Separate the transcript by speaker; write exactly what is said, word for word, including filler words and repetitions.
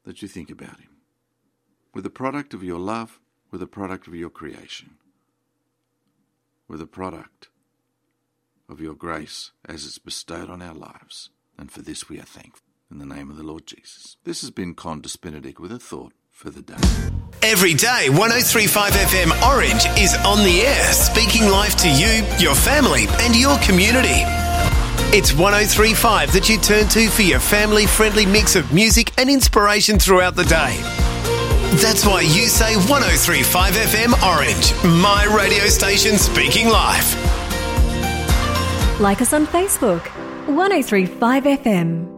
Speaker 1: that you think about him. We're the product of your love. We're the product of your creation. We're the product of your grace as it's bestowed on our lives. And for this we are thankful. In the name of the Lord Jesus. This has been Qantas Benedict with a thought for the day.
Speaker 2: Every day, one oh three point five F M Orange is on the air, speaking life to you, your family and your community. It's one oh three point five that you turn to for your family-friendly mix of music and inspiration throughout the day. That's why you say one oh three point five F M Orange, my radio station speaking life.
Speaker 3: Like us on Facebook, one oh three point five F M.